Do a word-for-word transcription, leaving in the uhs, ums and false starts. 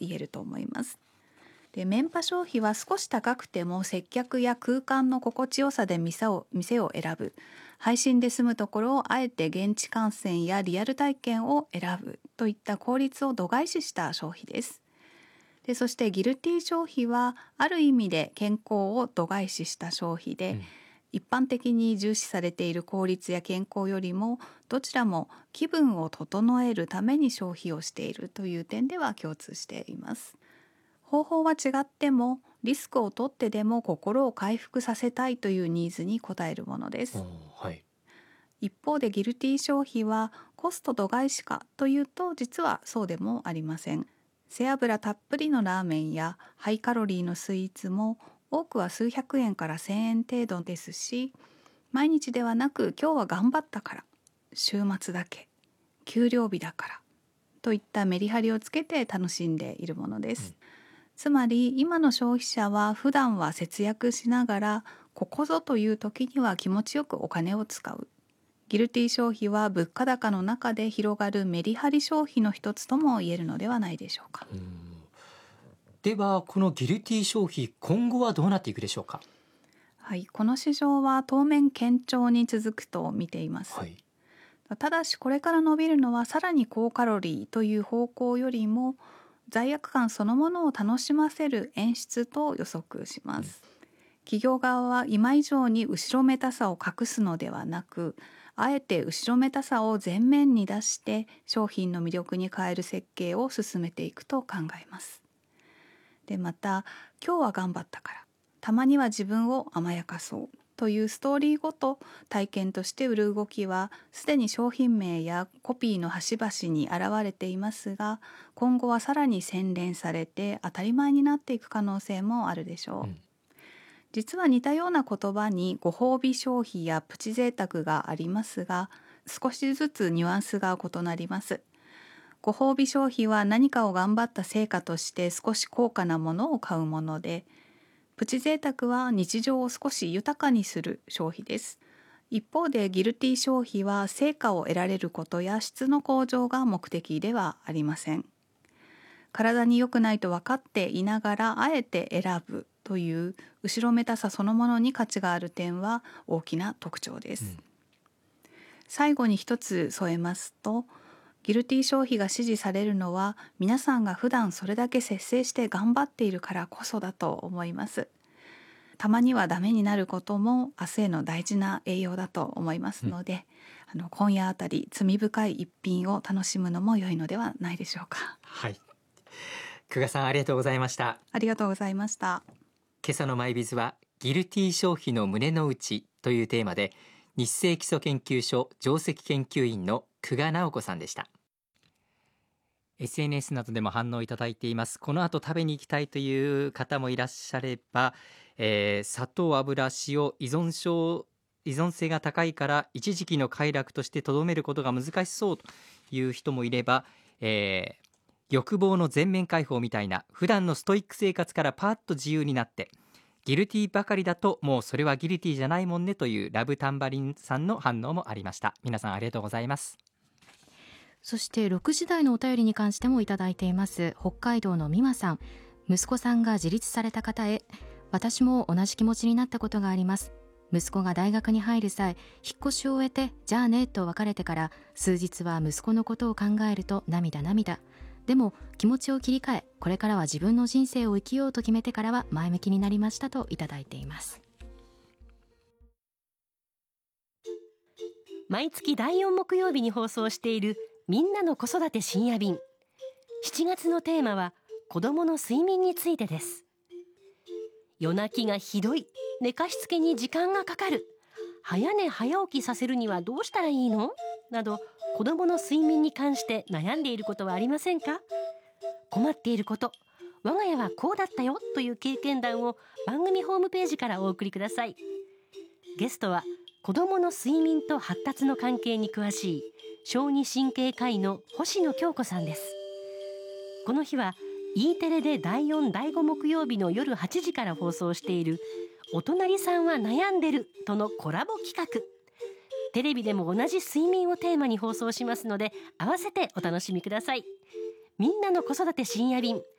言えると思います。で、メンパ消費は少し高くても接客や空間の心地よさで店を店を選ぶ、配信で済むところをあえて現地観戦やリアル体験を選ぶといった効率を度外視した消費です。で、そしてギルティ消費はある意味で健康を度外視した消費で、うん、一般的に重視されている効率や健康よりもどちらも気分を整えるために消費をしているという点では共通しています。方法は違ってもリスクを取ってでも心を回復させたいというニーズに応えるものです。 はい、 一方でギルティ消費はコスト度外視かというと実はそうでもありません。背脂たっぷりのラーメンやハイカロリーのスイーツも多くは数百円からせんえん程度ですし、毎日ではなく今日は頑張ったから、週末だけ、給料日だからといったメリハリをつけて楽しんでいるものです。うん、つまり今の消費者は普段は節約しながらここぞという時には気持ちよくお金を使う。ギルティ消費は物価高の中で広がるメリハリ消費の一つとも言えるのではないでしょうか。 うん、ではこのギルティ消費、今後はどうなっていくでしょうか。 はい、この市場は当面堅調に続くと見ています。 はい、 ただしこれから伸びるのはさらに高カロリーという方向よりも罪悪感そのものを楽しませる演出と予測します。うん、企業側は今以上に後ろめたさを隠すのではなく、あえて後ろめたさを前面に出して商品の魅力に変える設計を進めていくと考えます。で、また今日は頑張ったから、たまには自分を甘やかそうというストーリーごと体験として売る動きはすでに商品名やコピーの端々に現れていますが、今後はさらに洗練されて当たり前になっていく可能性もあるでしょう。うん、実は似たような言葉にご褒美消費やプチ贅沢がありますが、少しずつニュアンスが異なります。ご褒美消費は何かを頑張った成果として少し高価なものを買うもので、プチ贅沢は日常を少し豊かにする消費です。一方でギルティ消費は成果を得られることや質の向上が目的ではありません。体に良くないと分かっていながらあえて選ぶという後ろめたさそのものに価値がある点は大きな特徴です。うん、最後に一つ添えますと、ギルティ消費が支持されるのは皆さんが普段それだけ節制して頑張っているからこそだと思います。たまにはダメになることも明日への大事な栄養だと思いますので、うん、あの今夜あたり罪深い一品を楽しむのも良いのではないでしょうか。 はい、久我さんありがとうございました。 ありがとうございました。 今朝のマイビズはギルティ消費の胸の内というテーマで、日清基礎研究所上席研究員の久我直子さんでした。 エスエヌエス などでも反応いただいています。この後食べに行きたいという方もいらっしゃれば、えー、砂糖油塩依存症依存性が高いから一時期の快楽としてとどめることが難しそうという人もいれば、えー、欲望の全面解放みたいな普段のストイック生活からパーッと自由になってギルティばかりだともうそれはギルティじゃないもんねというラブタンバリンさんの反応もありました。皆さんありがとうございます。 そしてろくじ台のお便りに関してもいただいています。北海道の美和さん、息子さんが自立された方へ、私も同じ気持ちになったことがあります。息子が大学に入る際、引っ越しを終えてじゃあねと別れてから数日は息子のことを考えると涙涙。でも気持ちを切り替え、これからは自分の人生を生きようと決めてからは前向きになりましたといただいています。 毎月だいよん木曜日に放送しているみんなの子育て深夜便。しちがつのテーマは子どもの睡眠についてです。夜泣きがひどい、寝かしつけに時間がかかる、早寝早起きさせるにはどうしたらいいのなど、子どもの睡眠に関して悩んでいることはありませんか？困っていること、我が家はこうだったよという経験談を番組ホームページからお送りください。ゲストは子どもの睡眠と発達の関係に詳しい小児神経科医の星野京子さんです。この日は E テレでだいよん、だいご木曜日の夜はちじから放送しているお隣さんは悩んでるとのコラボ企画。テレビでも同じ睡眠をテーマに放送しますので、合わせてお楽しみください。みんなの子育て深夜便、